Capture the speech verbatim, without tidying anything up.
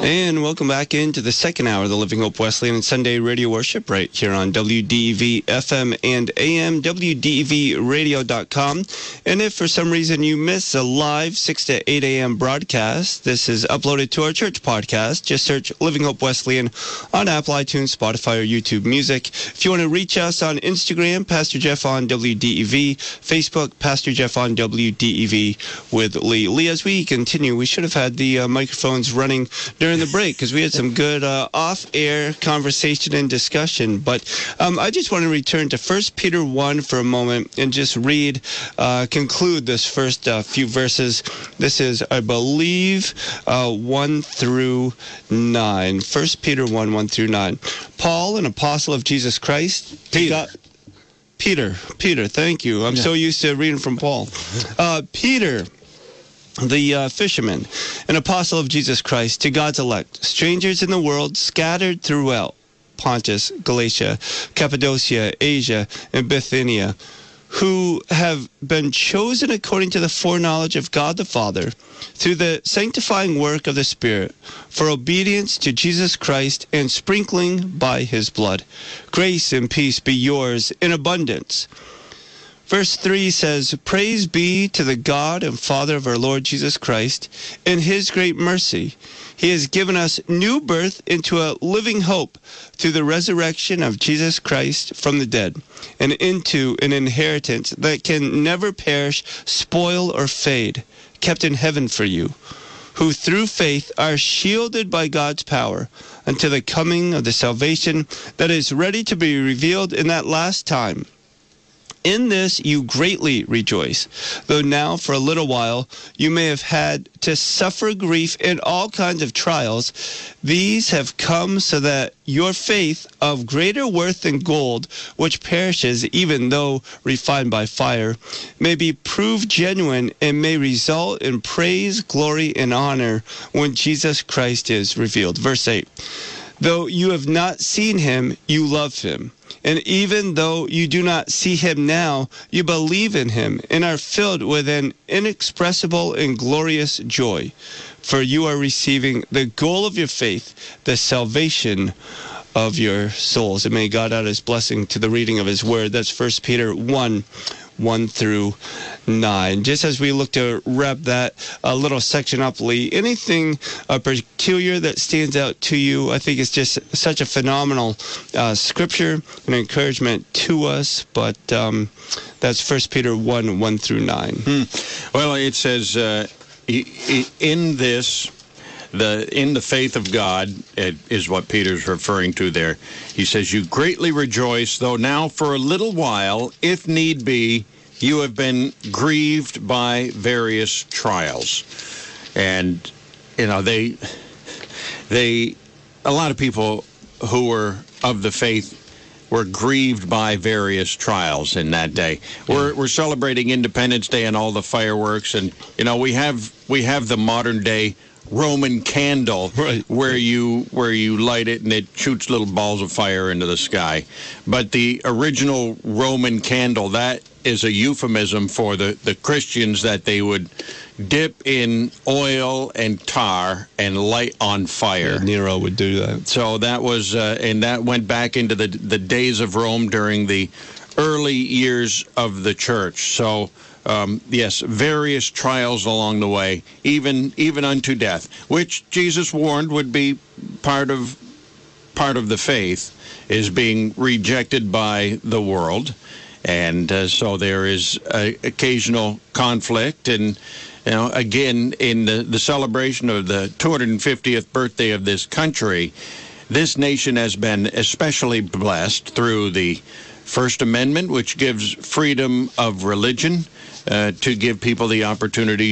And welcome back into the second hour of the Living Hope Wesleyan Sunday Radio Worship right here on W D E V F M and A M, W D E V radio dot com. And if for some reason you miss a live six to eight a.m. broadcast, this is uploaded to our church podcast. Just search Living Hope Wesleyan on Apple, iTunes, Spotify, or YouTube Music. If you want to reach us on Instagram, Pastor Jeff on W D E V, Facebook, Pastor Jeff on W D E V with Lee. Lee, as we continue, we should have had the uh, microphones running during the break because we had some good uh, off-air conversation and discussion. But um, I just want to return to First Peter one for a moment and just read, uh, conclude this first uh, few verses. This is, I believe, uh, one through nine. First Peter one, one through nine. Paul, an apostle of Jesus Christ. Peter. Peter, Peter, thank you. I'm yeah. so used to reading from Paul. Uh, Peter, the uh, fisherman, an apostle of Jesus Christ, to God's elect, strangers in the world scattered throughout Pontus, Galatia, Cappadocia, Asia, and Bithynia, who have been chosen according to the foreknowledge of God the Father, through the sanctifying work of the Spirit, for obedience to Jesus Christ and sprinkling by his blood. Grace and peace be yours in abundance. Verse three says, Praise be to the God and Father of our Lord Jesus Christ. In his great mercy, he has given us new birth into a living hope through the resurrection of Jesus Christ from the dead, and into an inheritance that can never perish, spoil, or fade, kept in heaven for you, who through faith are shielded by God's power until the coming of the salvation that is ready to be revealed in that last time. In this you greatly rejoice, though now for a little while you may have had to suffer grief in all kinds of trials. These have come so that your faith, of greater worth than gold, which perishes even though refined by fire, may be proved genuine and may result in praise, glory, and honor when Jesus Christ is revealed. Verse eight. Though you have not seen him, you love him. And even though you do not see him now, you believe in him and are filled with an inexpressible and glorious joy. For you are receiving the goal of your faith, the salvation of your souls. And may God add his blessing to the reading of his word. That's First Peter one, one through nine. Just as we look to wrap that uh, little section up, Lee, anything uh, peculiar that stands out to you? I think it's just such a phenomenal uh, scripture and encouragement to us, but um, that's First Peter one, one through nine. Hmm. Well, it says, uh, in this, The, in the faith of God, it is what Peter's referring to there. He says, you greatly rejoice, though now for a little while, if need be, you have been grieved by various trials. And, you know, they, they, a lot of people who were of the faith were grieved by various trials in that day. We're, we're celebrating Independence Day and all the fireworks, and, you know, we have, we have the modern day Roman candle, right, where you where you light it and it shoots little balls of fire into the sky. But the original Roman candle, that is a euphemism for the, the Christians, that they would dip in oil and tar and light on fire. Yeah, Nero would do that. So that was, uh, and that went back into the the days of Rome during the early years of the church. So Um, yes, various trials along the way, even even unto death, which Jesus warned would be part of part of the faith, is being rejected by the world, and uh, so there is a, occasional conflict. And you know, again, in the, the celebration of the two hundred fiftieth birthday of this country, this nation has been especially blessed through the First Amendment, which gives freedom of religion, uh, to give people the opportunity